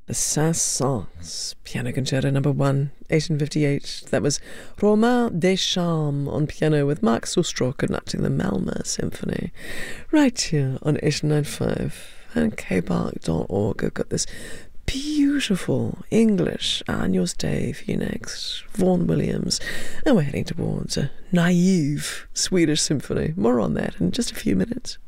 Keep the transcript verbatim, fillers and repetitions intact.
The Saint-Saëns, Piano Concerto Number One, eighteen fifty-eight. That was Romain Deschamps on piano with Mark Sustrok conducting the Malmö Symphony. Right here on eight nine five and k bark dot org. I've got this beautiful English Agnus Dei for you next. Vaughan Williams. And we're heading towards a naive Swedish symphony. More on that in just a few minutes.